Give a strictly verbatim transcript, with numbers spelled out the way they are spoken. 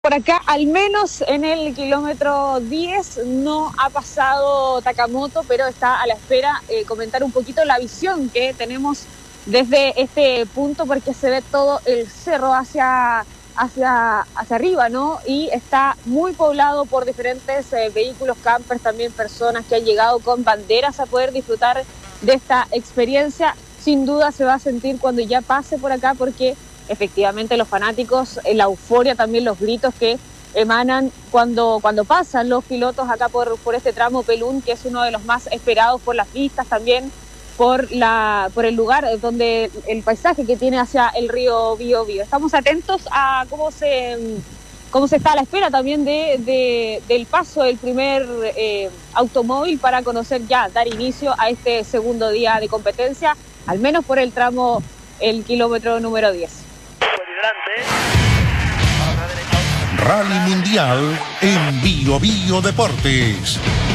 Por acá, al menos en el kilómetro diez, no ha pasado Takamoto, pero está a la espera. Eh, comentar un poquito la visión que tenemos desde este punto, porque se ve todo el cerro hacia, hacia, hacia arriba, ¿no? Y está muy poblado por diferentes eh, vehículos, campers, también personas que han llegado con banderas a poder disfrutar de esta experiencia. Sin duda se va a sentir cuando ya pase por acá, porque efectivamente los fanáticos, la euforia, también los gritos que emanan cuando, cuando pasan los pilotos acá por, por este tramo Pelún, que es uno de los más esperados por las vistas, también por, la, por el lugar donde el paisaje que tiene hacia el río Biobío. Estamos atentos a cómo se, cómo se está a la espera también de, de, del paso del primer eh, automóvil para conocer ya, dar inicio a este segundo día de competencia, al menos por el tramo, el kilómetro número diez. Rally Mundial en Bio Bio Deportes.